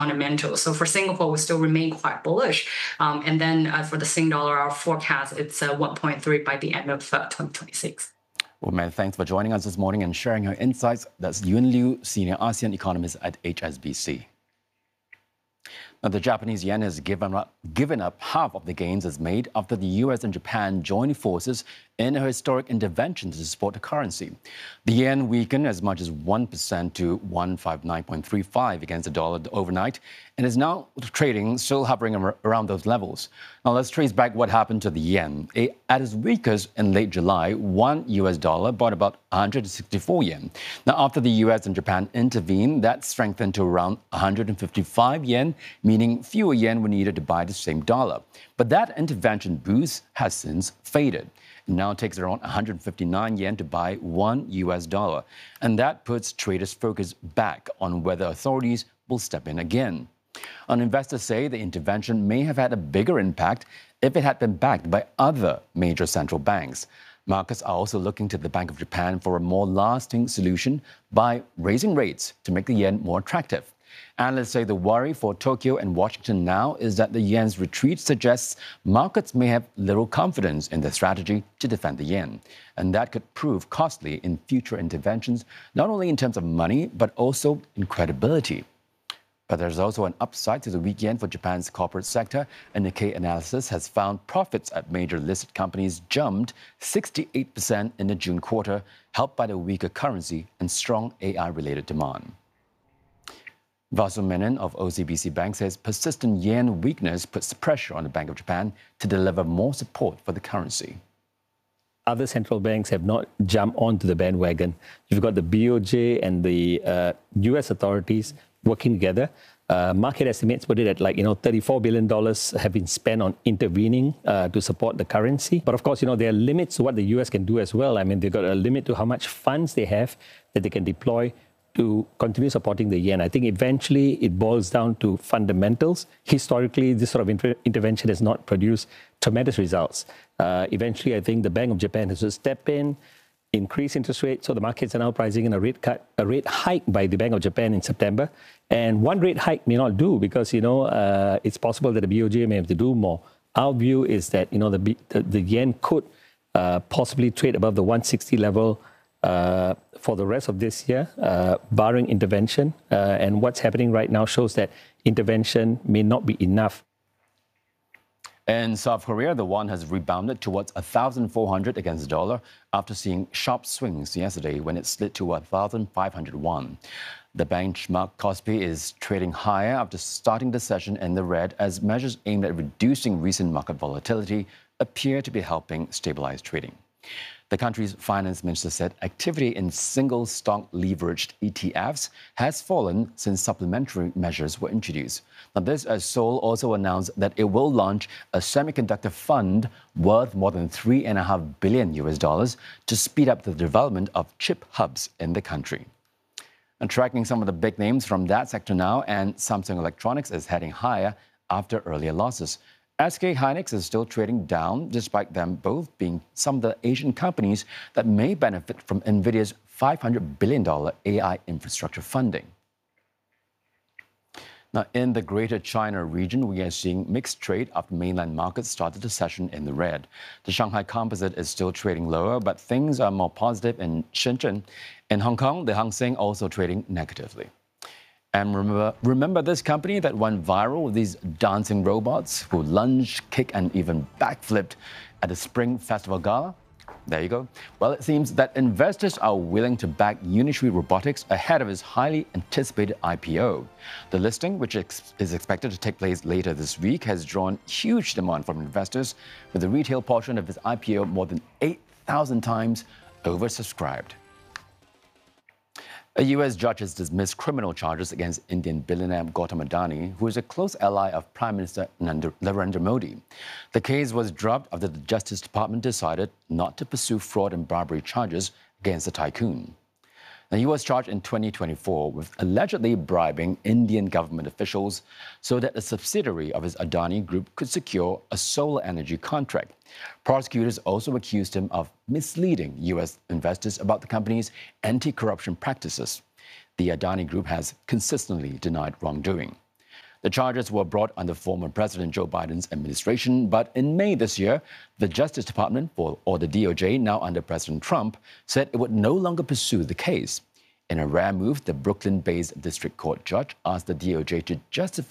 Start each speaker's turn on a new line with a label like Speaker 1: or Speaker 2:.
Speaker 1: fundamentals. So for Singapore, we still remain quite bullish. And then for the Sing dollar, our forecast, it's 1.3 by the end of 2026.
Speaker 2: Well, many thanks for joining us this morning and sharing your insights. That's Yuen Liu, Senior ASEAN Economist at HSBC. Now, the Japanese yen has given up half of the gains it's made after the US and Japan joined forces in a historic intervention to support the currency. The yen weakened as much as 1% to 159.35 against the dollar overnight and is now trading, still hovering around those levels. Now, let's trace back what happened to the yen. At its weakest in late July, one US dollar bought about 164 yen. Now, after the US and Japan intervened, that strengthened to around 155 yen, meaning fewer yen were needed to buy the same dollar. But that intervention boost has since faded. It now takes around 159 yen to buy one US dollar. And that puts traders' focus back on whether authorities will step in again. And investors say the intervention may have had a bigger impact if it had been backed by other major central banks. Markets are also looking to the Bank of Japan for a more lasting solution by raising rates to make the yen more attractive. Analysts say the worry for Tokyo and Washington now is that the yen's retreat suggests markets may have little confidence in their strategy to defend the yen. And that could prove costly in future interventions, not only in terms of money, but also in credibility. But there's also an upside to the weak yen for Japan's corporate sector. A Nikkei analysis has found profits at major listed companies jumped 68% in the June quarter, helped by the weaker currency and strong AI-related demand. Vasu Menon of OCBC Bank says persistent yen weakness puts pressure on the Bank of Japan to deliver more support for the currency.
Speaker 3: Other central banks have not jumped onto the bandwagon. You've got the BOJ and the US authorities working together. Market estimates put it at $34 billion have been spent on intervening to support the currency. But of course, there are limits to what the US can do as well. I mean, they've got a limit to how much funds they have that they can deploy to continue supporting the yen. I think eventually it boils down to fundamentals. Historically, this sort of intervention has not produced tremendous results. Eventually, I think the Bank of Japan has to step in, increase interest rates. So the markets are now pricing in a rate hike by the Bank of Japan in September. And one rate hike may not do because, it's possible that the BOJ may have to do more. Our view is that, the yen could possibly trade above the 160 level for the rest of this year, barring intervention. And what's happening right now shows that intervention may not be enough.
Speaker 2: In South Korea, the won has rebounded towards 1,400 against the dollar after seeing sharp swings yesterday when it slid to 1,501. The benchmark Kospi is trading higher after starting the session in the red as measures aimed at reducing recent market volatility appear to be helping stabilize trading. The country's finance minister said activity in single stock leveraged ETFs has fallen since supplementary measures were introduced. Now, this as Seoul also announced that it will launch a semiconductor fund worth more than $3.5 billion to speed up the development of chip hubs in the country. And tracking some of the big names from that sector now, and Samsung Electronics is heading higher after earlier losses. SK Hynix is still trading down, despite them both being some of the Asian companies that may benefit from NVIDIA's $500 billion AI infrastructure funding. Now, in the Greater China region, we are seeing mixed trade after mainland markets started the session in the red. The Shanghai Composite is still trading lower, but things are more positive in Shenzhen. In Hong Kong, the Hang Seng also trading negatively. And remember this company that went viral with these dancing robots who lunged, kicked, and even backflipped at the Spring Festival Gala? There you go. Well, it seems that investors are willing to back Unitree Robotics ahead of its highly anticipated IPO. The listing, which is expected to take place later this week, has drawn huge demand from investors, with the retail portion of its IPO more than 8,000 times oversubscribed. A U.S. judge has dismissed criminal charges against Indian billionaire Gautam Adani, who is a close ally of Prime Minister Narendra Modi. The case was dropped after the Justice Department decided not to pursue fraud and bribery charges against the tycoon. Now, he was charged in 2024 with allegedly bribing Indian government officials so that a subsidiary of his Adani Group could secure a solar energy contract. Prosecutors also accused him of misleading U.S. investors about the company's anti-corruption practices. The Adani Group has consistently denied wrongdoing. The charges were brought under former President Joe Biden's administration, but in May this year, the Justice Department, or the DOJ, now under President Trump, said it would no longer pursue the case. In a rare move, the Brooklyn-based district court judge asked the DOJ to justify